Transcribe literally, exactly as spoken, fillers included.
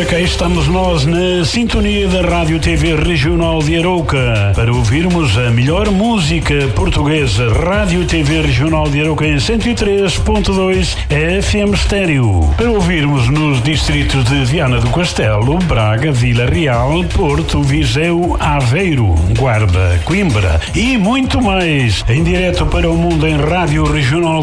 cá estamos nós na sintonia da Rádio T V Regional de Arouca para ouvirmos a melhor música portuguesa. Rádio T V Regional de Arouca em cento e três ponto dois F M Estéreo. Para ouvirmos nos distritos de Viana do Castelo, Braga, Vila Real, Porto, Viseu, Aveiro, Guarda, Coimbra e muito mais. Em direto para o mundo em Rádio Regional